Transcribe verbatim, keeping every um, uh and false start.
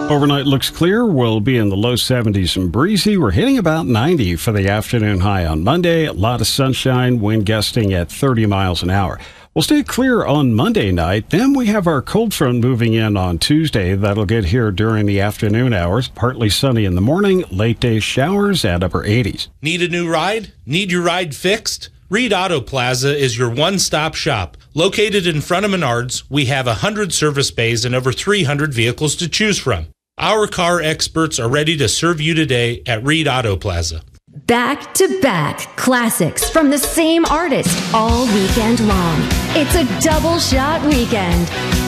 Overnight looks clear. We'll be in the low seventies and breezy. We're hitting about ninety for the afternoon high on Monday. A lot of sunshine, wind gusting at thirty miles an hour. We'll stay clear on Monday night. Then we have our cold front moving in on Tuesday. That'll get here during the afternoon hours. Partly sunny in the morning, late day showers at upper eighties. Need a new ride? Need your ride fixed? Reed Auto Plaza is your one-stop shop. Located in front of Menards, we have one hundred service bays and over three hundred vehicles to choose from. Our car experts are ready to serve you today at Reed Auto Plaza. Back-to-back classics from the same artist all weekend long. It's a double shot weekend.